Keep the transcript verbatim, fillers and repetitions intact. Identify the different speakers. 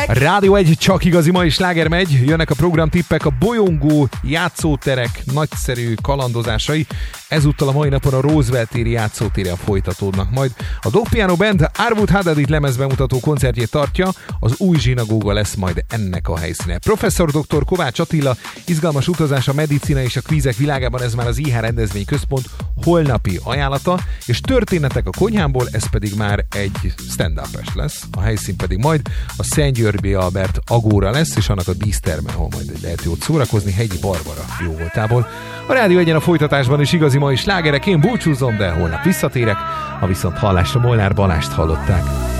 Speaker 1: Rádió egy, csak igazi mai sláger megy, jönnek a programtippek, a bolyongó játszóterek nagyszerű kalandozásai, ezúttal a mai napon a Roosevelt téri játszótéren folytatódnak. Majd a Dog Piano Band Arwood Hadadit lemezbemutató koncertjét tartja, az új zsinagóga lesz majd ennek a helyszíne. Professzor doktor Kovács Attila, izgalmas utazás a medicina és a kvízek világában, ez már az i há rendezvény központ holnapi ajánlata, és történetek a konyhámból, ez pedig már egy stand-up-es lesz, a helyszín pedig majd a Szent-Györgyi Albert Agóra lesz, és annak a díszterme, ahol majd lehet jót szórakozni, Hegyi Barbara jó voltából. A Rádió egyen a folytatásban is igazi mai slágerek, én búcsúzom, de holnap visszatérek, a viszont hallásra Molnár Balást hallották.